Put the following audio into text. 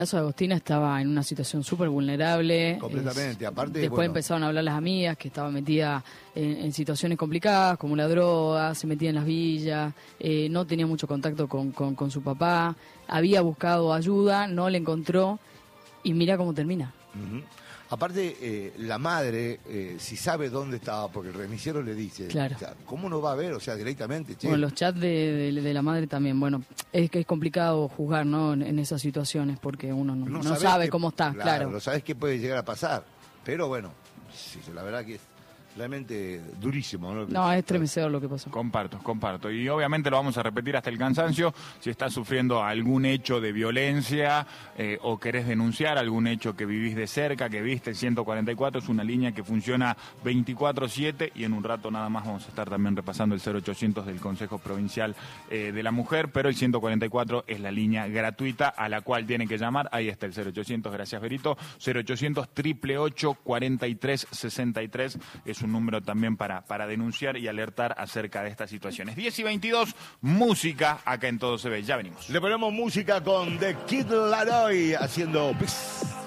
caso de Agostina estaba en una situación súper vulnerable. Completamente, aparte... Después empezaron a hablar las amigas que estaba metida en situaciones complicadas, como la droga, se metía en las villas, no tenía mucho contacto con su papá, había buscado ayuda, no la encontró, y mira cómo termina. Uh-huh. Aparte, la madre, si sabe dónde estaba, porque el remisero le dice, claro. O sea, ¿cómo no va a ver? O sea, directamente, che. Bueno, los chats de la madre también, bueno, es que es complicado juzgar, ¿no? En esas situaciones, porque uno no sabe cómo está, claro. No sabes qué puede llegar a pasar, pero bueno, sí, la verdad que es realmente durísimo, ¿no? No, es estremecedor lo que pasó. Comparto. Y obviamente lo vamos a repetir hasta el cansancio. Si estás sufriendo algún hecho de violencia o querés denunciar algún hecho que vivís de cerca, que viste, el 144 es una línea que funciona 24/7 y en un rato nada más vamos a estar también repasando el 0800 del Consejo Provincial de la Mujer, pero el 144 es la línea gratuita a la cual tienen que llamar. Ahí está el 0800, gracias Berito, 0800 888 4363 es un número también para denunciar y alertar acerca de estas situaciones. 10:22, música acá en Todo Se Ve. Ya venimos. Le ponemos música con The Kid Laroi haciendo Peace.